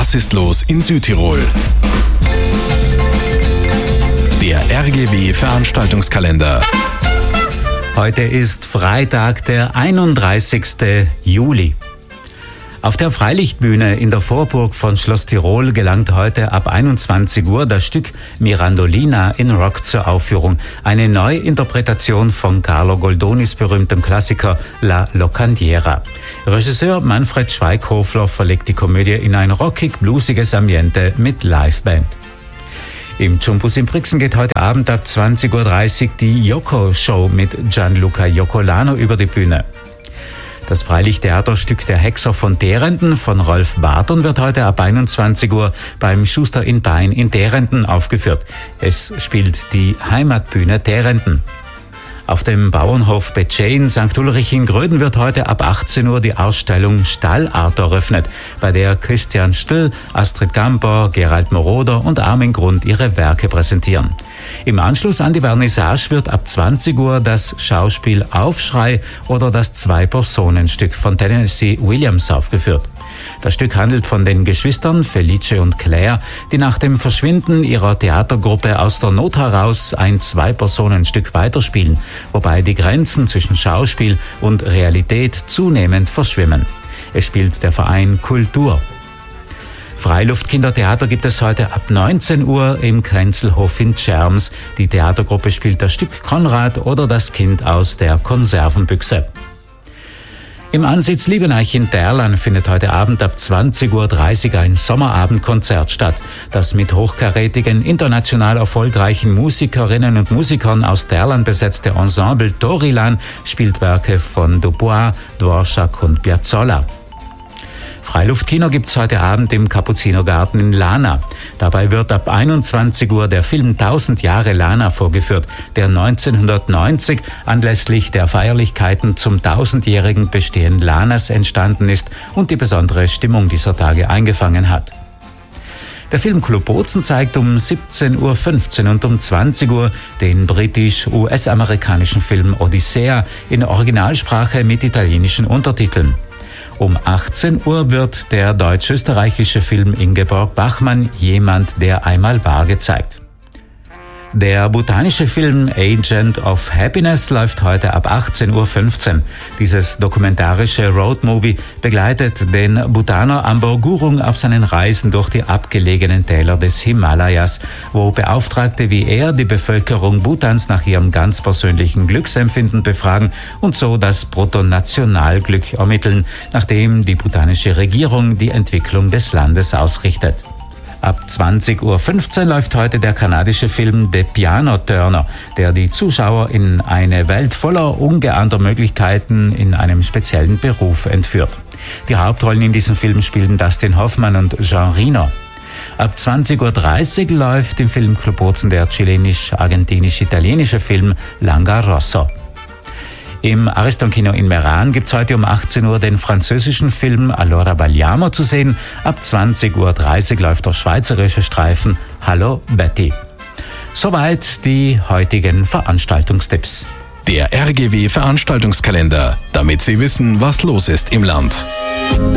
Was ist los in Südtirol? Der RGW Veranstaltungskalender. Heute ist Freitag, der 31. Juli. Auf der Freilichtbühne in der Vorburg von Schloss Tirol gelangt heute ab 21 Uhr das Stück Mirandolina in Rock zur Aufführung. Eine Neuinterpretation von Carlo Goldonis berühmtem Klassiker La Locandiera. Regisseur Manfred Schweighöfler verlegt die Komödie in ein rockig-bluesiges Ambiente mit Liveband. Im Jumbus in Brixen geht heute Abend ab 20.30 Uhr die Yoko-Show mit Gianluca Jocolano über die Bühne. Das Freilichttheaterstück Der Hexer von Derenden von Rolf Barton wird heute ab 21 Uhr beim Schuster in Bain in Derenden aufgeführt. Es spielt die Heimatbühne Derenden. Auf dem Bauernhof Betschä in St. Ulrich in Gröden wird heute ab 18 Uhr die Ausstellung Stallart eröffnet, bei der Christian Still, Astrid Gamper, Gerald Moroder und Armin Grund ihre Werke präsentieren. Im Anschluss an die Vernissage wird ab 20 Uhr das Schauspiel Aufschrei oder das Zwei-Personen-Stück von Tennessee Williams aufgeführt. Das Stück handelt von den Geschwistern Felice und Claire, die nach dem Verschwinden ihrer Theatergruppe aus der Not heraus ein Zwei-Personen-Stück weiterspielen, wobei die Grenzen zwischen Schauspiel und Realität zunehmend verschwimmen. Es spielt der Verein Kultur. Freiluft-Kindertheater gibt es heute ab 19 Uhr im Kränzelhof in Tscherms. Die Theatergruppe spielt das Stück Konrad oder das Kind aus der Konservenbüchse. Im Ansitz Liebeneich in Derlan findet heute Abend ab 20.30 Uhr ein Sommerabendkonzert statt, das mit hochkarätigen, international erfolgreichen Musikerinnen und Musikern aus Derlan besetzte Ensemble Torilan spielt Werke von Dubois, Dvorak und Piazzolla. Freiluftkino gibt's heute Abend im Kapuzinergarten in Lana. Dabei wird ab 21 Uhr der Film 1000 Jahre Lana vorgeführt, der 1990 anlässlich der Feierlichkeiten zum 1000-jährigen Bestehen Lanas entstanden ist und die besondere Stimmung dieser Tage eingefangen hat. Der Film Club Bozen zeigt um 17.15 Uhr und um 20 Uhr den britisch-US-amerikanischen Film Odyssea in Originalsprache mit italienischen Untertiteln. Um 18 Uhr wird der deutsch-österreichische Film Ingeborg Bachmann Jemand, der einmal war gezeigt. Der botanische Film Agent of Happiness läuft heute ab 18.15 Uhr. Dieses dokumentarische Roadmovie begleitet den Bhutaner Ambor Gurung auf seinen Reisen durch die abgelegenen Täler des Himalayas, wo Beauftragte wie er die Bevölkerung Bhutans nach ihrem ganz persönlichen Glücksempfinden befragen und so das Bruttonationalglück ermitteln, nachdem die bhutanische Regierung die Entwicklung des Landes ausrichtet. Ab 20.15 Uhr läuft heute der kanadische Film The Piano Turner, der die Zuschauer in eine Welt voller ungeahnter Möglichkeiten in einem speziellen Beruf entführt. Die Hauptrollen in diesem Film spielen Dustin Hoffmann und Jean Reno. Ab 20.30 Uhr läuft im Film Club Bozen der chilenisch-argentinisch-italienische Film Langarosso. Im Ariston-Kino in Meran gibt's heute um 18 Uhr den französischen Film Allora balliamo zu sehen. Ab 20.30 Uhr läuft der schweizerische Streifen Hallo Betty. Soweit die heutigen Veranstaltungstipps. Der RGW Veranstaltungskalender, damit Sie wissen, was los ist im Land.